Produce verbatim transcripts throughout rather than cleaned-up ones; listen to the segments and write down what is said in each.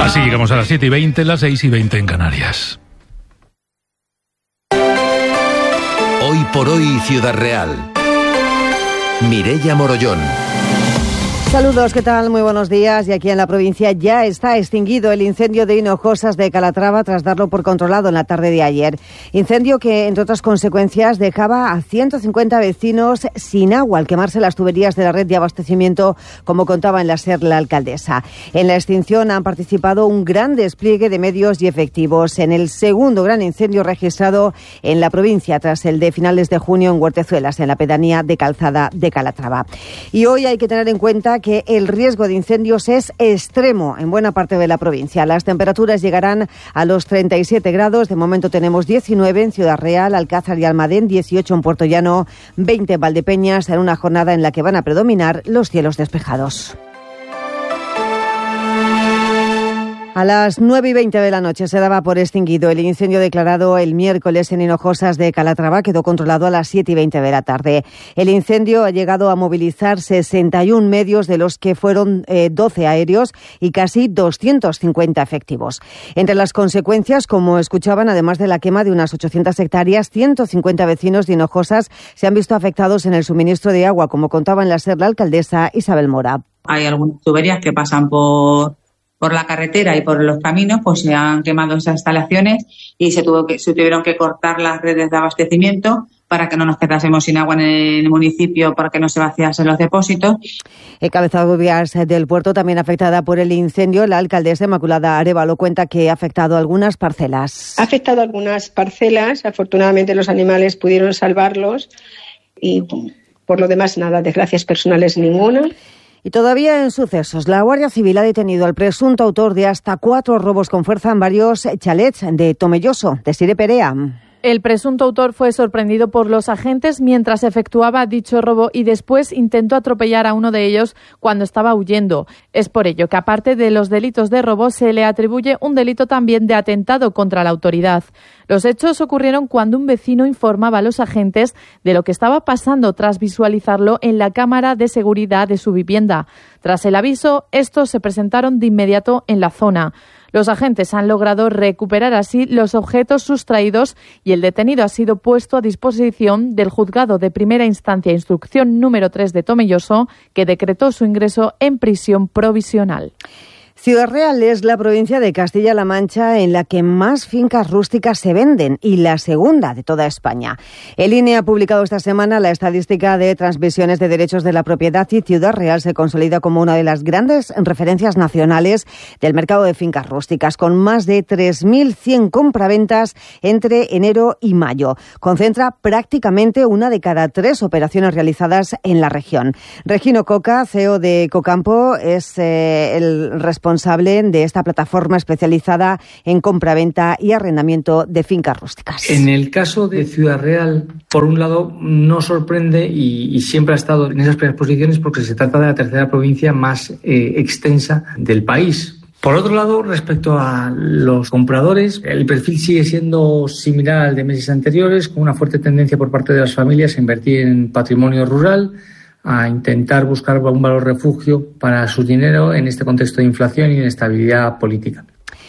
Así llegamos a las siete y veinte, las seis y veinte en Canarias. Hoy por hoy, Ciudad Real. Mireia Morollón. Saludos, ¿qué tal? Muy buenos días. Y aquí en la provincia ya está extinguido el incendio de Hinojosas de Calatrava tras darlo por controlado en la tarde de ayer. Incendio que, entre otras consecuencias, dejaba a ciento cincuenta vecinos sin agua al quemarse las tuberías de la red de abastecimiento, como contaba en la SER la alcaldesa. En la extinción han participado un gran despliegue de medios y efectivos en el segundo gran incendio registrado en la provincia tras el de finales de junio en Huertezuelas, en la pedanía de Calzada de Calatrava. Y hoy hay que tener en cuenta que el riesgo de incendios es extremo en buena parte de la provincia. Las temperaturas llegarán a los treinta y siete grados. De momento tenemos diecinueve en Ciudad Real, Alcázar y Almadén, dieciocho en Puerto Llano, veinte en Valdepeñas, en una jornada en la que van a predominar los cielos despejados. A las nueve y veinte de la noche se daba por extinguido el incendio declarado el miércoles en Hinojosas de Calatrava. Quedó controlado a las siete y veinte de la tarde. El incendio ha llegado a movilizar sesenta y uno medios, de los que fueron eh, doce aéreos y casi doscientos cincuenta efectivos. Entre las consecuencias, como escuchaban, además de la quema de unas ochocientas hectáreas, ciento cincuenta vecinos de Hinojosas se han visto afectados en el suministro de agua, como contaba en la SER la alcaldesa Isabel Mora. Hay algunas tuberías que pasan por... por la carretera y por los caminos, pues se han quemado esas instalaciones y se tuvo que se tuvieron que cortar las redes de abastecimiento para que no nos quedásemos sin agua en el municipio, para que no se vaciasen los depósitos. El Cabezal Vías del Puerto, también afectada por el incendio. La alcaldesa Inmaculada Arévalo cuenta que ha afectado a algunas parcelas. Ha afectado a algunas parcelas. Afortunadamente los animales pudieron salvarlos y por lo demás nada, desgracias personales ninguna. Y todavía en sucesos, la Guardia Civil ha detenido al presunto autor de hasta cuatro robos con fuerza en varios chalets de Tomelloso, de Sire Perea. El presunto autor fue sorprendido por los agentes mientras efectuaba dicho robo y después intentó atropellar a uno de ellos cuando estaba huyendo. Es por ello que, aparte de los delitos de robo, se le atribuye un delito también de atentado contra la autoridad. Los hechos ocurrieron cuando un vecino informaba a los agentes de lo que estaba pasando tras visualizarlo en la cámara de seguridad de su vivienda. Tras el aviso, estos se presentaron de inmediato en la zona. Los agentes han logrado recuperar así los objetos sustraídos y el detenido ha sido puesto a disposición del Juzgado de Primera Instancia Instrucción número tres de Tomelloso, que decretó su ingreso en prisión provisional. Ciudad Real es la provincia de Castilla-La Mancha en la que más fincas rústicas se venden y la segunda de toda España. El I N E ha publicado esta semana la estadística de transmisiones de derechos de la propiedad y Ciudad Real se consolida como una de las grandes referencias nacionales del mercado de fincas rústicas, con más de tres mil cien compraventas entre enero y mayo. Concentra prácticamente una de cada tres operaciones realizadas en la región. Regino Coca, C E O de Cocampo, es eh, el responsable responsable de esta plataforma especializada en compraventa y arrendamiento de fincas rústicas. En el caso de Ciudad Real, por un lado, no sorprende y, y siempre ha estado en esas primeras posiciones porque se trata de la tercera provincia más eh, extensa del país. Por otro lado, respecto a los compradores, el perfil sigue siendo similar al de meses anteriores, con una fuerte tendencia por parte de las familias a invertir en patrimonio rural, a intentar buscar un valor refugio para su dinero en este contexto de inflación y inestabilidad política.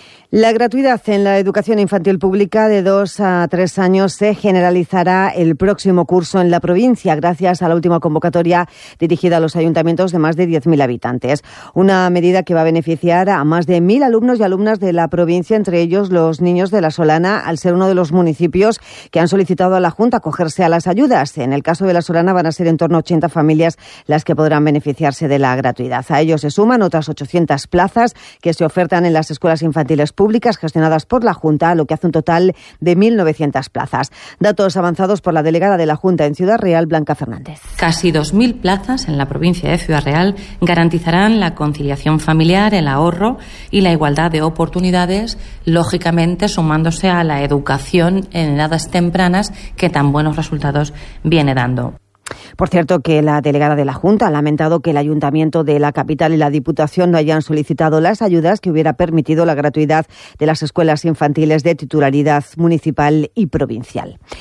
La gratuidad en la educación infantil pública de dos a tres años se generalizará el próximo curso en la provincia, gracias a la última convocatoria dirigida a los ayuntamientos de más de diez mil habitantes. Una medida que va a beneficiar a más de mil alumnos y alumnas de la provincia, entre ellos los niños de La Solana, al ser uno de los municipios que han solicitado a la Junta acogerse a las ayudas. En el caso de La Solana van a ser en torno a ochenta familias las que podrán beneficiarse de la gratuidad. A ellos se suman otras ochocientas plazas que se ofertan en las escuelas infantiles públicas gestionadas por la Junta, lo que hace un total de mil novecientas plazas. Datos avanzados por la delegada de la Junta en Ciudad Real, Blanca Fernández. Casi dos mil plazas en la provincia de Ciudad Real garantizarán la conciliación familiar, el ahorro y la igualdad de oportunidades, lógicamente sumándose a la educación en edades tempranas que tan buenos resultados viene dando. Por cierto, que la delegada de la Junta ha lamentado que el Ayuntamiento de la capital y la Diputación no hayan solicitado las ayudas que hubiera permitido la gratuidad de las escuelas infantiles de titularidad municipal y provincial.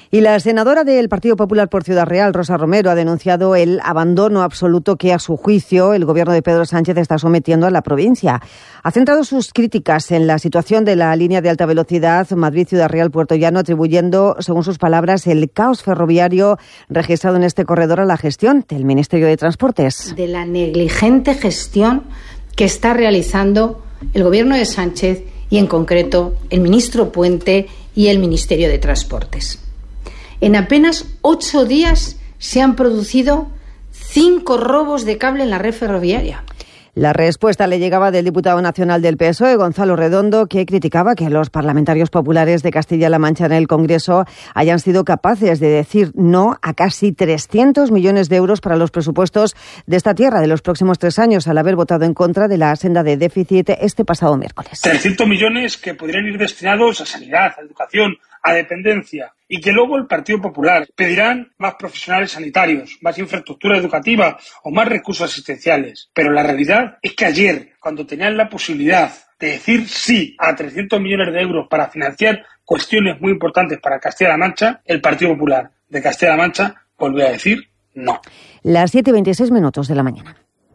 Y la senadora del Partido Popular por Ciudad Real, Rosa Romero, ha denunciado el abandono absoluto que, a su juicio, el gobierno de Pedro Sánchez está sometiendo a la provincia. Ha centrado sus críticas en la situación de la línea de alta velocidad Madrid-Ciudad Real-Puerto Llano, atribuyendo, según sus palabras, el caos ferroviario registrado en este corredor a la gestión del Ministerio de Transportes. De la negligente gestión que está realizando el gobierno de Sánchez y, en concreto, el ministro Puente y el Ministerio de Transportes. En apenas ocho días se han producido cinco robos de cable en la red ferroviaria. La respuesta le llegaba del diputado nacional del P S O E, Gonzalo Redondo, que criticaba que los parlamentarios populares de Castilla-La Mancha en el Congreso hayan sido capaces de decir no a casi trescientos millones de euros para los presupuestos de esta tierra de los próximos tres años, al haber votado en contra de la senda de déficit este pasado miércoles. trescientos millones que podrían ir destinados a sanidad, a educación, a dependencia, y que luego el Partido Popular pedirán más profesionales sanitarios, más infraestructura educativa o más recursos asistenciales. Pero la realidad es que ayer, cuando tenían la posibilidad de decir sí a trescientos millones de euros para financiar cuestiones muy importantes para Castilla-La Mancha, el Partido Popular de Castilla-La Mancha volvió a decir no. Las siete y veintiséis minutos de la mañana.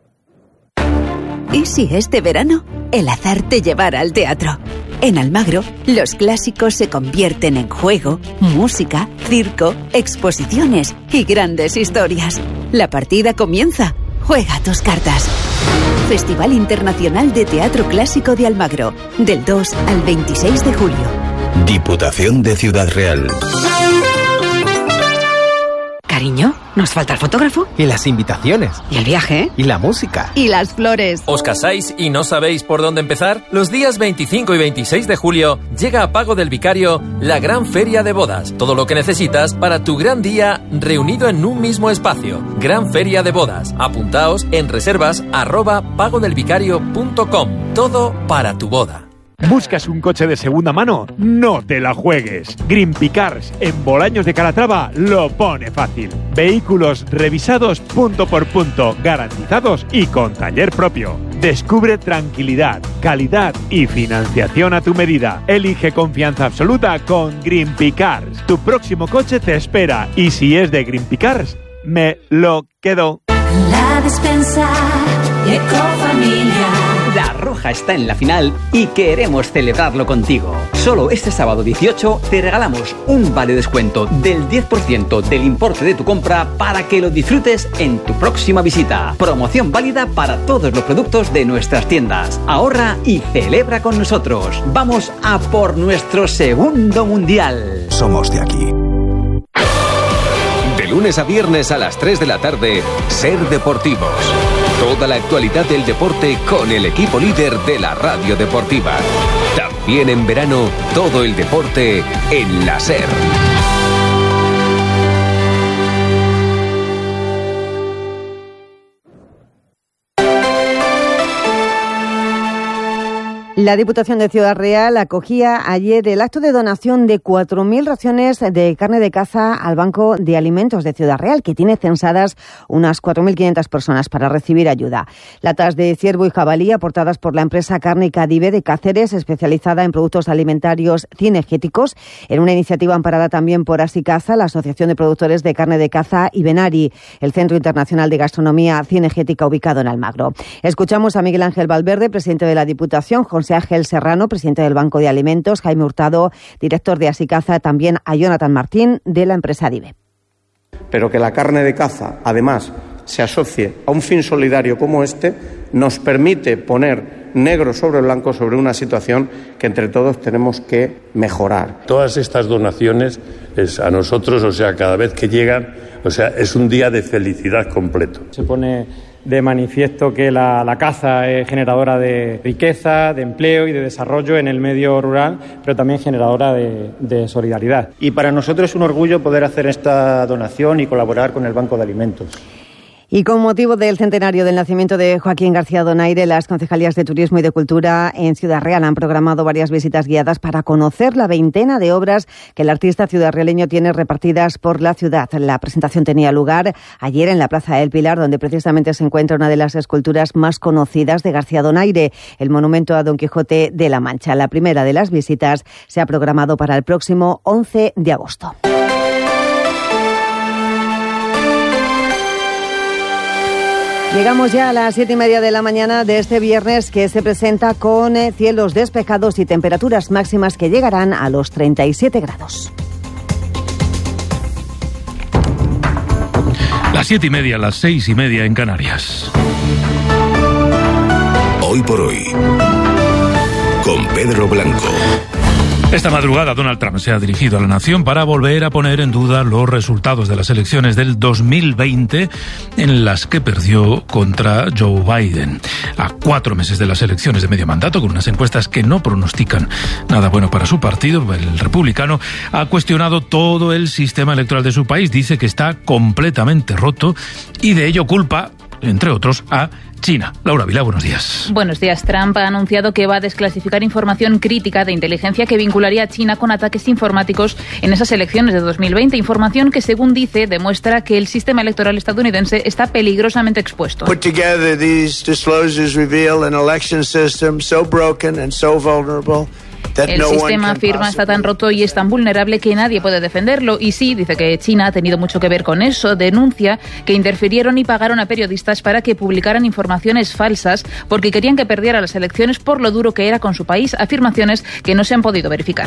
¿Y si este verano el azar te llevara al teatro? En Almagro, los clásicos se convierten en juego, música, circo, exposiciones y grandes historias. La partida comienza. Juega tus cartas. Festival Internacional de Teatro Clásico de Almagro, del dos al veintiséis de julio. Diputación de Ciudad Real. Cariño, nos falta el fotógrafo. Y las invitaciones. Y el viaje. Y la música. Y las flores. ¿Os casáis y no sabéis por dónde empezar? Los días veinticinco y veintiséis de julio llega a Pago del Vicario la gran feria de bodas. Todo lo que necesitas para tu gran día reunido en un mismo espacio. Gran feria de bodas. Apuntaos en reservas arroba pagodelvicario punto com. Todo para tu boda. ¿Buscas un coche de segunda mano? No te la juegues. Greenpi Cars en Bolaños de Calatrava lo pone fácil. Vehículos revisados punto por punto, garantizados y con taller propio. Descubre tranquilidad, calidad y financiación a tu medida. Elige confianza absoluta con Greenpi Cars. Tu próximo coche te espera y si es de Greenpi Cars, me lo quedo. La Despensa y Ecofamilia. La Roja está en la final y queremos celebrarlo contigo. Solo este sábado dieciocho te regalamos un vale descuento del diez por ciento del importe de tu compra para que lo disfrutes en tu próxima visita. Promoción válida para todos los productos de nuestras tiendas. Ahorra y celebra con nosotros. Vamos a por nuestro segundo mundial. Somos de aquí. De lunes a viernes a las tres de la tarde, Ser Deportivos. Toda la actualidad del deporte con el equipo líder de la radio deportiva. También en verano, todo el deporte en la SER. La Diputación de Ciudad Real acogía ayer el acto de donación de cuatro mil raciones de carne de caza al Banco de Alimentos de Ciudad Real, que tiene censadas unas cuatro mil quinientas personas para recibir ayuda. Latas de ciervo y jabalí aportadas por la empresa cárnica Dive de Cáceres, especializada en productos alimentarios cinegéticos, en una iniciativa amparada también por Asicaza, la Asociación de Productores de Carne de Caza, y Benari, el Centro Internacional de Gastronomía Cinegética ubicado en Almagro. Escuchamos a Miguel Ángel Valverde, presidente de la Diputación, José Ángel Serrano, presidente del Banco de Alimentos, Jaime Hurtado, director de Asicaza, también a Jonathan Martín, de la empresa Dive. Pero que la carne de caza, además, se asocie a un fin solidario como este, nos permite poner negro sobre blanco sobre una situación que entre todos tenemos que mejorar. Todas estas donaciones es a nosotros, o sea, cada vez que llegan, o sea, es un día de felicidad completo. Se pone de manifiesto que la, la caza es generadora de riqueza, de empleo y de desarrollo en el medio rural, pero también generadora de, de solidaridad. Y para nosotros es un orgullo poder hacer esta donación y colaborar con el Banco de Alimentos. Y con motivo del centenario del nacimiento de Joaquín García Donaire, las concejalías de Turismo y de Cultura en Ciudad Real han programado varias visitas guiadas para conocer la veintena de obras que el artista ciudadrealeño tiene repartidas por la ciudad. La presentación tenía lugar ayer en la Plaza del Pilar, donde precisamente se encuentra una de las esculturas más conocidas de García Donaire, el monumento a Don Quijote de la Mancha. La primera de las visitas se ha programado para el próximo once de agosto. Llegamos ya a las siete y media de la mañana de este viernes, que se presenta con eh, cielos despejados y temperaturas máximas que llegarán a los treinta y siete grados. Las siete y media, las seis y media en Canarias. Hoy por hoy, con Pedro Blanco. Esta madrugada Donald Trump se ha dirigido a la nación para volver a poner en duda los resultados de las elecciones del dos mil veinte en las que perdió contra Joe Biden. A cuatro meses de las elecciones de medio mandato, con unas encuestas que no pronostican nada bueno para su partido, el republicano ha cuestionado todo el sistema electoral de su país. Dice que está completamente roto y de ello culpa, entre otros, a China. Laura Vilá, buenos días. Buenos días. Trump ha anunciado que va a desclasificar información crítica de inteligencia que vincularía a China con ataques informáticos en esas elecciones de dos mil veinte. Información que, según dice, demuestra que el sistema electoral estadounidense está peligrosamente expuesto. Put together these disclosures reveal an election system so broken and so vulnerable. El sistema, afirma, está tan roto y es tan vulnerable que nadie puede defenderlo. Y sí, dice que China ha tenido mucho que ver con eso. Denuncia que interfirieron y pagaron a periodistas para que publicaran informaciones falsas porque querían que perdiera las elecciones por lo duro que era con su país. Afirmaciones que no se han podido verificar.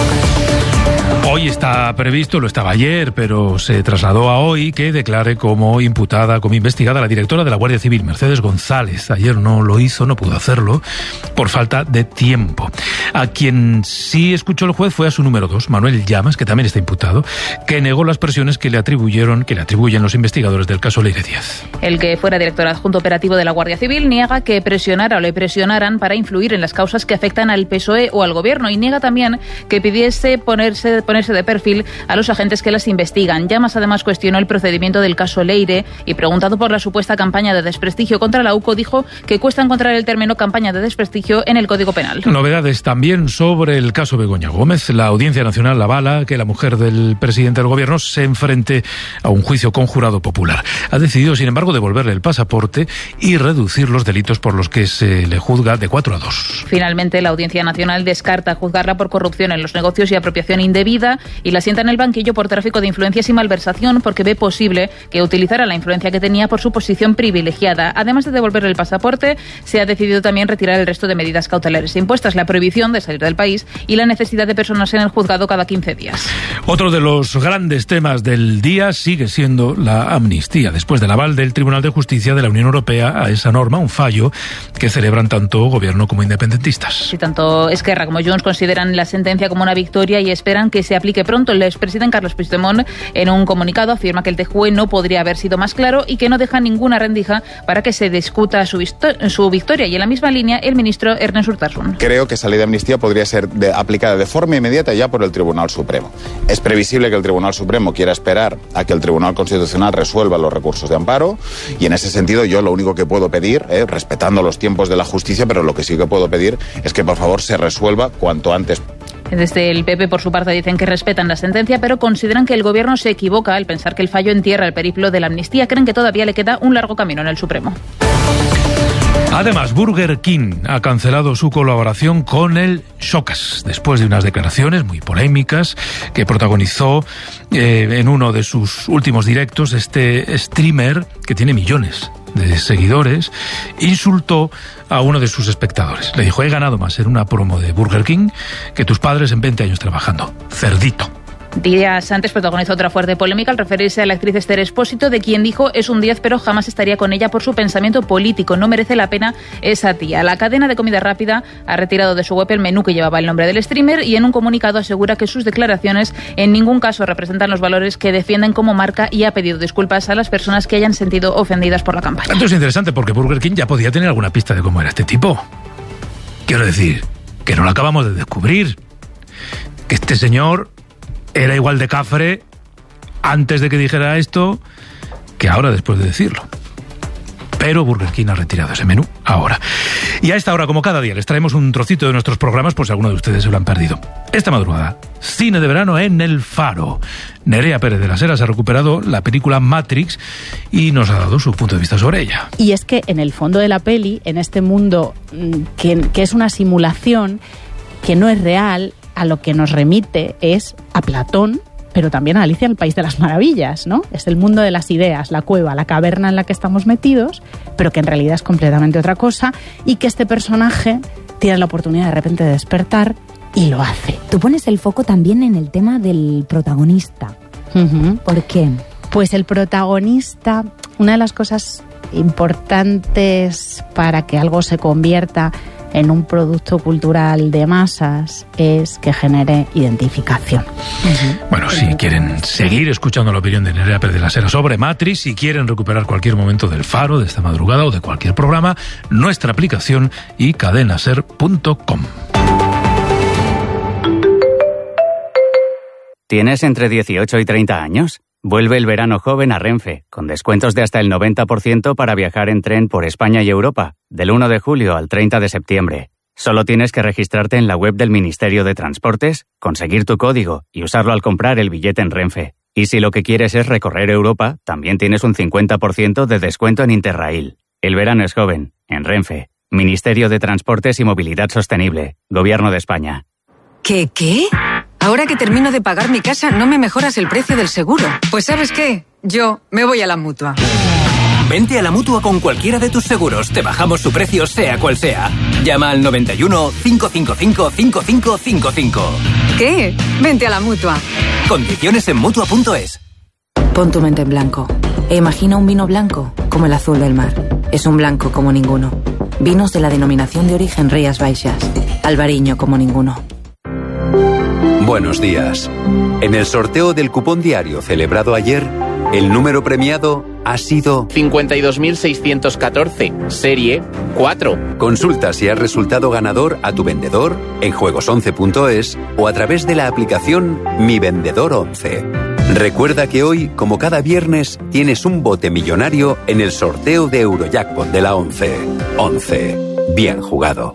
Hoy está previsto, lo estaba ayer, pero se trasladó a hoy, que declare como imputada, como investigada, la directora de la Guardia Civil, Mercedes González. Ayer no lo hizo, no pudo hacerlo, por falta de tiempo. A quien sí escuchó el juez fue a su número dos, Manuel Llamas, que también está imputado, que negó las presiones que le atribuyeron, que le atribuyen los investigadores del caso Leire Díaz. El que fuera director adjunto operativo de la Guardia Civil niega que presionara o le presionaran para influir en las causas que afectan al P S O E o al Gobierno, y niega también que pidiese ponerse, ponerse de perfil a los agentes que las investigan. Llamas además cuestionó el procedimiento del caso Leire y, preguntado por la supuesta campaña de desprestigio contra la U C O, dijo que cuesta encontrar el término campaña de desprestigio en el Código Penal. Novedades también sobre el caso Begoña Gómez. La Audiencia Nacional avala que la mujer del presidente del Gobierno se enfrente a un juicio con jurado popular. Ha decidido, sin embargo, devolverle el pasaporte y reducir los delitos por los que se le juzga de cuatro a dos. Finalmente, la Audiencia Nacional descarta juzgarla por corrupción en los negocios y apropiación indebida y la sienta en el banquillo por tráfico de influencias y malversación, porque ve posible que utilizara la influencia que tenía por su posición privilegiada. Además de devolverle el pasaporte, se ha decidido también retirar el resto de medidas cautelares impuestas, la prohibición de salir del país y la necesidad de personarse en el juzgado cada quince días. Otro de los grandes temas del día sigue siendo la amnistía, después del aval del Tribunal de Justicia de la Unión Europea a esa norma, un fallo que celebran tanto Gobierno como independentistas. Y tanto Esquerra como Junts consideran la sentencia como una victoria y esperan que se aplique pronto. El expresidente Carles Puigdemont, en un comunicado, afirma que el T J U E no podría haber sido más claro y que no deja ninguna rendija para que se discuta su, su victoria. Y en la misma línea, el ministro Ernest Urtasun. Creo que esa ley de amnistía podría ser de, aplicada de forma inmediata ya por el Tribunal Supremo. Es previsible que el Tribunal Supremo quiera esperar a que el Tribunal Constitucional resuelva los recursos de amparo, y en ese sentido yo lo único que puedo pedir, eh, respetando los tiempos de la justicia, pero lo que sí que puedo pedir es que por favor se resuelva cuanto antes. Desde el P P, por su parte, dicen que respetan la sentencia, pero consideran que el Gobierno se equivoca al pensar que el fallo entierra el periplo de la amnistía. Creen que todavía le queda un largo camino en el Supremo. Además, Burger King ha cancelado su colaboración con el Showcase después de unas declaraciones muy polémicas que protagonizó eh, en uno de sus últimos directos. Este streamer, que tiene millones de seguidores, insultó a uno de sus espectadores. Le dijo: he ganado más en una promo de Burger King que tus padres en veinte años trabajando. Cerdito. Días antes protagonizó otra fuerte polémica al referirse a la actriz Esther Expósito, de quien dijo es un diez pero jamás estaría con ella por su pensamiento político. No merece la pena esa tía. La cadena de comida rápida ha retirado de su web el menú que llevaba el nombre del streamer y en un comunicado asegura que sus declaraciones en ningún caso representan los valores que defienden como marca, y ha pedido disculpas a las personas que hayan sentido ofendidas por la campaña. Esto es interesante porque Burger King ya podía tener alguna pista de cómo era este tipo. Quiero decir, que no lo acabamos de descubrir. Que este señor era igual de cafre antes de que dijera esto que ahora después de decirlo. Pero Burger King ha retirado ese menú ahora. Y a esta hora, como cada día, les traemos un trocito de nuestros programas por si alguno de ustedes se lo han perdido. Esta madrugada, cine de verano en El Faro. Nerea Pérez de las Heras ha recuperado la película Matrix y nos ha dado su punto de vista sobre ella. Y es que en el fondo de la peli, en este mundo que, que es una simulación, que no es real, a lo que nos remite es a Platón pero también a Alicia en el País de las Maravillas, ¿no? Es el mundo de las ideas, la cueva, la caverna en la que estamos metidos, pero que en realidad es completamente otra cosa, y que este personaje tiene la oportunidad de repente de despertar y lo hace. Tú pones el foco también en el tema del protagonista. Uh-huh. ¿Por qué? Pues el protagonista, una de las cosas importantes para que algo se convierta en un producto cultural de masas es que genere identificación. Uh-huh. Bueno, si quieren seguir escuchando la opinión de Nerea Pérez de la Sera sobre Matrix, si quieren recuperar cualquier momento del Faro, de esta madrugada o de cualquier programa, nuestra aplicación y cadenaser punto com. ¿Tienes entre dieciocho y treinta años? Vuelve el verano joven a Renfe, con descuentos de hasta el noventa por ciento para viajar en tren por España y Europa, del uno de julio al treinta de septiembre. Solo tienes que registrarte en la web del Ministerio de Transportes, conseguir tu código y usarlo al comprar el billete en Renfe. Y si lo que quieres es recorrer Europa, también tienes un cincuenta por ciento de descuento en Interrail. El verano es joven, en Renfe. Ministerio de Transportes y Movilidad Sostenible, Gobierno de España. ¿Qué, qué? Ahora que termino de pagar mi casa, ¿no me mejoras el precio del seguro? Pues ¿sabes qué? Yo me voy a la Mutua. Vente a la Mutua con cualquiera de tus seguros. Te bajamos su precio sea cual sea. Llama al noventa y uno, cinco cinco cinco, cinco cinco cinco cinco. ¿Qué? Vente a la Mutua. Condiciones en Mutua punto es. Pon tu mente en blanco e imagina un vino blanco como el azul del mar. Es un blanco como ninguno. Vinos de la denominación de origen Rías Baixas. Albariño como ninguno. Buenos días. En el sorteo del cupón diario celebrado ayer, el número premiado ha sido cincuenta y dos mil seiscientos catorce, serie cuatro. Consulta si has resultado ganador a tu vendedor en juegos once punto es o a través de la aplicación Mi Vendedor once. Recuerda que hoy, como cada viernes, tienes un bote millonario en el sorteo de Eurojackpot de la once. once. Bien jugado.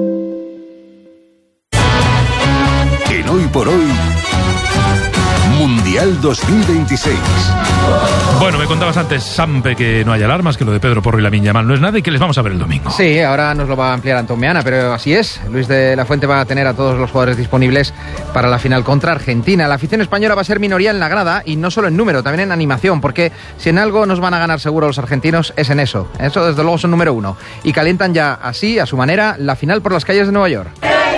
En Hoy por Hoy, Mundial dos mil veintiséis. Bueno, me contabas antes, Sampe, que no hay alarmas, que lo de Pedro Porro y Lamine Yamal no es nada y que les vamos a ver el domingo. Sí, ahora nos lo va a ampliar Antón Meana, pero así es. Luis de la Fuente va a tener a todos los jugadores disponibles para la final contra Argentina. La afición española va a ser minoría en la grada y no solo en número, también en animación, porque si en algo nos van a ganar seguro los argentinos es en eso. Eso desde luego son número uno. Y calientan ya así, a su manera, la final por las calles de Nueva York.